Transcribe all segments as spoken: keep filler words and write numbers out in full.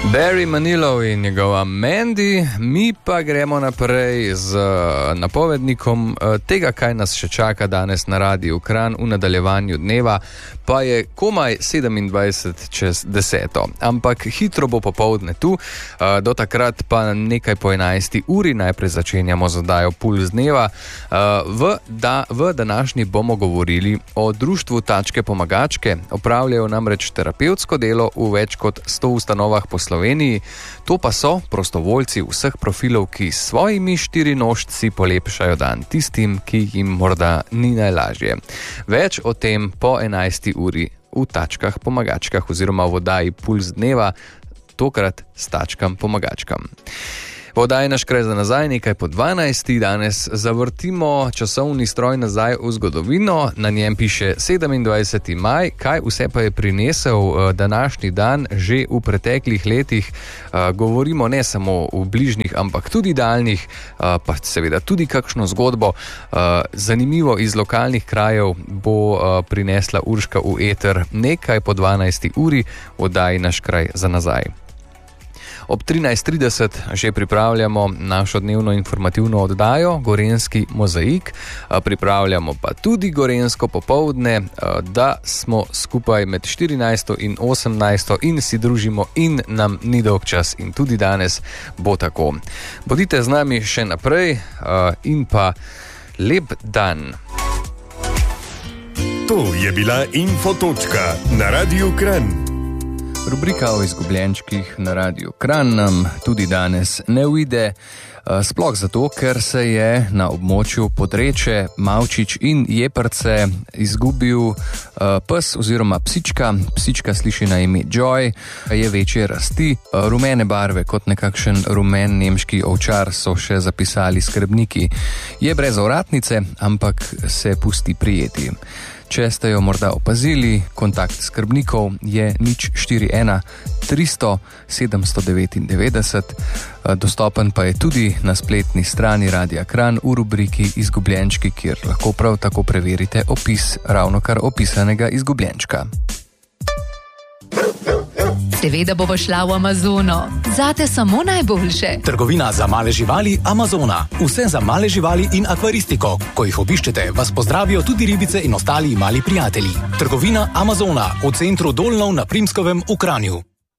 Barry Manilow in njegova Mandy, mi pa gremo naprej z napovednikom tega, kaj nas še čaka danes na Radiu Kranj v nadaljevanju dneva, pa je komaj sedemindvajset čez deseto. Ampak hitro bo popoldne tu, do takrat pa nekaj po enajsti uri najprej začenjamo z oddajo Puls dneva. V, da, v današnji bomo govorili o društvu Tačke pomagačke. Opravljajo namreč terapevtsko delo v več kot sto ustanovah po Sloveniji. To pa so prostovoljci vseh profilov, ki s svojimi štirinožci polepšajo dan tistim, ki jim morda ni najlažje. Več o tem po enajsti uri v Tačkah pomagačkah oziroma v oddaji Puls dneva, tokrat s Tačkam pomagačkam. V oddaji Naš kraj za nazaj, nekaj po dvanajsti, danes zavrtimo časovni stroj nazaj v zgodovino, na njem piše sedemindvajseti maj, kaj vse pa je prinesel današnji dan že v preteklih letih. Govorimo ne samo v bližnjih, ampak tudi daljnih, pa seveda tudi kakšno zgodbo. Zanimivo iz lokalnih krajev bo prinesla Urška v eter nekaj po dvanajsti uri v oddaji Naš kraj za nazaj. Ob trinajst trideset že pripravljamo našo dnevno informativno oddajo Gorenjski mozaik, pripravljamo pa tudi gorenjsko popoldne, da smo skupaj med štirinajsto in osemnajsto in si družimo in nam ni dolg čas in tudi danes bo tako. Bodite z nami še naprej in pa lep dan. To je bila Infotočka na Radiu Kranj. Rubrika o izgubljenčkih na Radiu Kranj nam tudi danes ne uide, sploh zato, ker se je na območju Podreče, Mavčič in Jeprce izgubil pes oziroma psička. Psička sliši na ime Joy, je večje rasti, rumene barve kot nekakšen rumen nemški ovčar, so še zapisali skrbniki. Je brez ovratnice, ampak se pusti prijeti. Če ste jo morda opazili, kontakt skrbnikov je nič štiri ena tristo sedemsto devetindevetdeset, dostopen pa je tudi na spletni strani Radia Kranj v rubriki Izgubljenčki, kjer lahko prav tako preverite opis ravnokar opisanega izgubljenčka. Seveda bo šla v Amazono. Zate samo najboljše. Trgovina za male živali Amazona. Vse za male živali in akvaristiko. Ko jih obiščete, vas pozdravijo tudi ribice in ostali mali prijatelji. Trgovina Amazona v centru Dolnov na Primskovem v Kranju.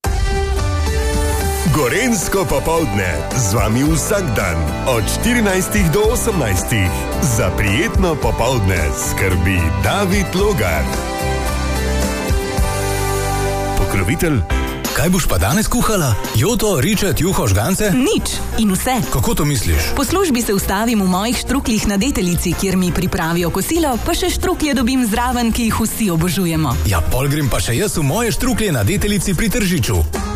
Gorenjsko popoldne z vami vsak dan od štirinajstih do osemnajstih. Za prijetno popoldne skrbi David Logar. Pokrovitelj. Kaj boš pa danes kuhala? Joto, ričet, juho, žgance? Nič in vse. Kako to misliš? Po službi se ustavim v mojih štruklih na Deteljici, kjer mi pripravijo kosilo, pa še štruklje dobim zraven, ki jih vsi obožujemo. Ja, pol grem pa še jaz v moje štruklje na Deteljici pri Tržiču.